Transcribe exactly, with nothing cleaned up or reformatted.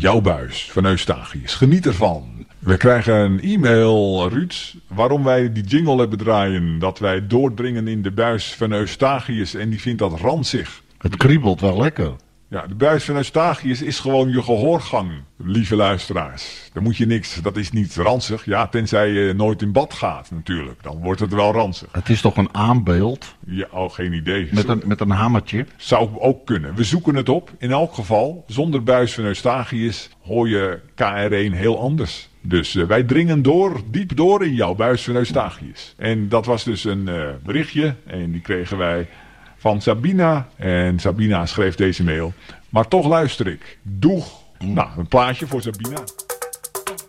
jouw buis van Eustachius. Geniet ervan. We krijgen een e-mail, Ruud, waarom wij die jingle hebben draaien. Dat wij doordringen in de buis van Eustachius en die vindt dat ranzig. Het kriebelt wel lekker. Ja, de buis van Eustachius is gewoon je gehoorgang, lieve luisteraars. Daar moet je niks, dat is niet ranzig. Ja, tenzij je nooit in bad gaat natuurlijk. Dan wordt het wel ranzig. Het is toch een aanbeeld? Ja, oh, geen idee. Met een, met een hamertje? Zou ook kunnen. We zoeken het op. In elk geval, zonder buis van Eustachius hoor je K R één heel anders. Dus uh, wij dringen door, diep door in jouw buis van Eustachius. En dat was dus een uh, berichtje en die kregen wij van Sabina. En Sabina schreef deze mail. Maar toch luister ik. Doeg. Nou, een plaatje voor Sabina.